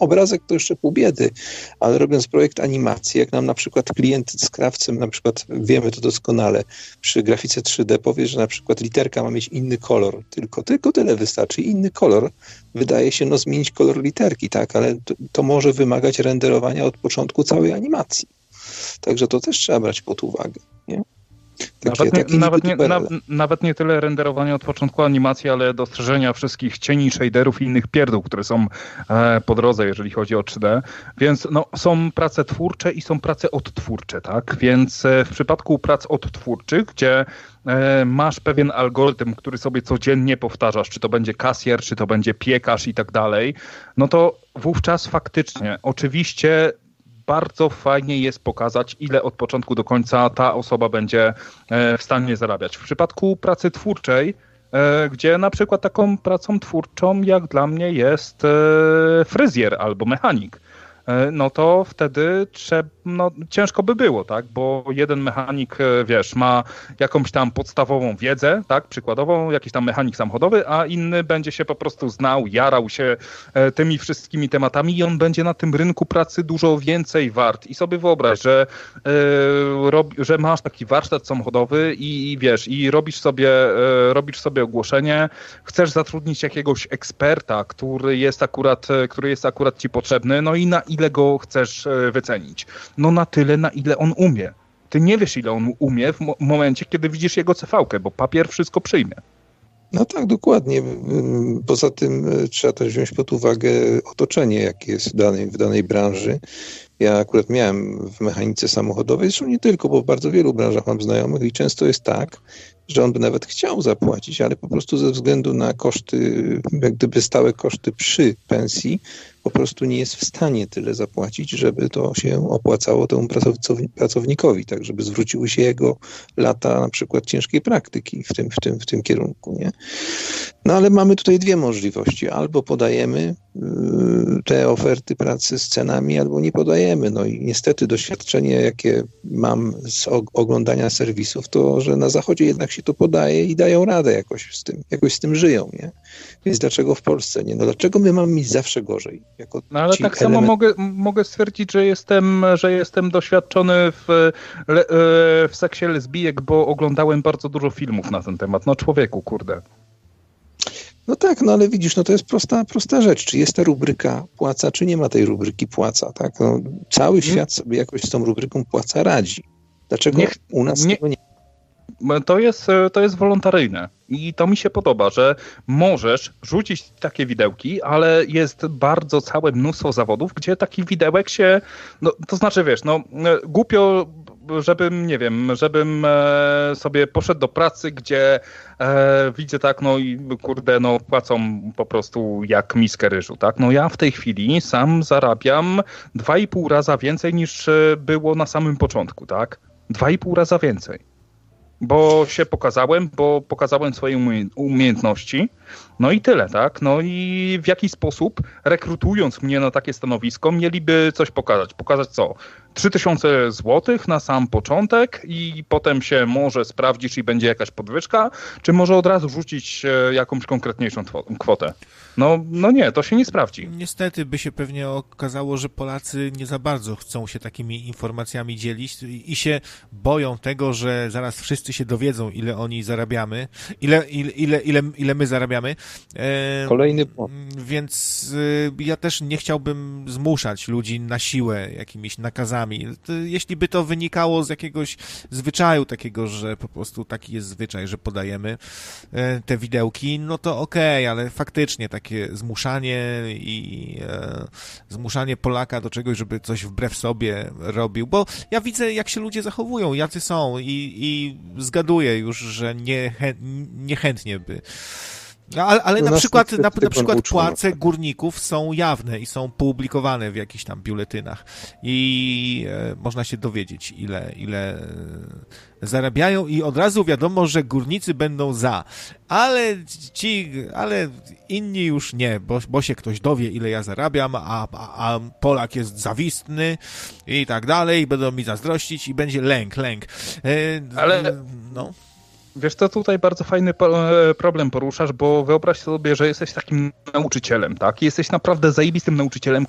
obrazek to jeszcze pół biedy, ale robiąc projekt animacji, jak nam na przykład klient z krawcem, na przykład wiemy to doskonale, przy grafice 3D powie, że na przykład literka ma mieć inny kolor, tylko tyle wystarczy, inny kolor, wydaje się, zmienić kolor literki, tak, ale to może wymagać renderowania od początku całej animacji. Także to też trzeba brać pod uwagę, nie? Nawet nie tyle renderowania od początku animacji, ale dostrzeżenia wszystkich cieni, shaderów i innych pierdół, które są po drodze, jeżeli chodzi o 3D. Więc są prace twórcze i są prace odtwórcze, tak? Więc w przypadku prac odtwórczych, gdzie masz pewien algorytm, który sobie codziennie powtarzasz, czy to będzie kasjer, czy to będzie piekarz i tak dalej, no to wówczas faktycznie, oczywiście bardzo fajnie jest pokazać, ile od początku do końca ta osoba będzie w stanie zarabiać. W przypadku pracy twórczej, gdzie na przykład taką pracą twórczą jak dla mnie jest fryzjer albo mechanik, no to wtedy ciężko by było, tak? Bo jeden mechanik, ma jakąś tam podstawową wiedzę, tak? Przykładowo jakiś tam mechanik samochodowy, a inny będzie się po prostu znał, jarał się tymi wszystkimi tematami i on będzie na tym rynku pracy dużo więcej wart. I sobie wyobraź, że masz taki warsztat samochodowy i robisz sobie ogłoszenie, chcesz zatrudnić jakiegoś eksperta, który jest akurat ci potrzebny, no i na ile go chcesz wycenić? No na tyle, na ile on umie. Ty nie wiesz, ile on umie w momencie, kiedy widzisz jego CV-kę, bo papier wszystko przyjmie. No tak, dokładnie. Poza tym trzeba też wziąć pod uwagę otoczenie, jakie jest w danej branży. Ja akurat miałem w mechanice samochodowej, zresztą nie tylko, bo w bardzo wielu branżach mam znajomych i często jest tak, że on by nawet chciał zapłacić, ale po prostu ze względu na koszty, jak gdyby stałe koszty przy pensji, po prostu nie jest w stanie tyle zapłacić, żeby to się opłacało temu pracownikowi, tak żeby zwróciły się jego lata na przykład ciężkiej praktyki w tym kierunku, nie? No ale mamy tutaj dwie możliwości. Albo podajemy te oferty pracy z cenami, albo nie podajemy. No i niestety doświadczenie, jakie mam z oglądania serwisów, to, że na Zachodzie jednak się to podaje i dają radę jakoś z tym żyją, nie? Więc dlaczego w Polsce nie? No dlaczego my mamy mieć zawsze gorzej? No ale tak samo mogę stwierdzić, że jestem doświadczony w seksie lesbijek, bo oglądałem bardzo dużo filmów na ten temat. No człowieku, kurde. No tak, no ale widzisz, no to jest prosta rzecz. Czy jest ta rubryka płaca, czy nie ma tej rubryki płaca, tak? No, cały świat sobie jakoś z tą rubryką płaca radzi. Dlaczego u nas tego nie? To jest wolontaryjne i to mi się podoba, że możesz rzucić takie widełki, ale jest bardzo całe mnóstwo zawodów, gdzie taki widełek się, to znaczy głupio, żebym sobie poszedł do pracy, gdzie widzę tak, i kurde, płacą po prostu jak miskę ryżu, tak? No ja w tej chwili sam zarabiam 2,5 raza więcej niż było na samym początku, tak? 2,5 raza więcej. Bo pokazałem swoje umiejętności, no i tyle, tak? No i w jaki sposób, rekrutując mnie na takie stanowisko, mieliby coś pokazać. Pokazać co? 3000 złotych na sam początek i potem się może sprawdzisz i będzie jakaś podwyżka, czy może od razu rzucić jakąś konkretniejszą kwotę? No nie, to się nie sprawdzi. Niestety by się pewnie okazało, że Polacy nie za bardzo chcą się takimi informacjami dzielić i się boją tego, że zaraz wszyscy się dowiedzą, ile oni zarabiamy, ile my zarabiamy. Kolejny błąd. Więc ja też nie chciałbym zmuszać ludzi na siłę jakimiś nakazami. Jeśli by to wynikało z jakiegoś zwyczaju takiego, że po prostu taki jest zwyczaj, że podajemy te widełki, no to okej, ale faktycznie takie zmuszanie Polaka do czegoś, żeby coś wbrew sobie robił, bo ja widzę, jak się ludzie zachowują, jacy są i zgaduję już, że niechętnie by. Ale na przykład płace górników są jawne i są publikowane w jakichś tam biuletynach i można się dowiedzieć, ile zarabiają i od razu wiadomo, że górnicy będą za, ale inni już nie, bo się ktoś dowie, ile ja zarabiam, a Polak jest zawistny i tak dalej, będą mi zazdrościć i będzie lęk. Wiesz co, tutaj bardzo fajny problem poruszasz, bo wyobraź sobie, że jesteś takim nauczycielem, tak? Jesteś naprawdę zajebistym nauczycielem,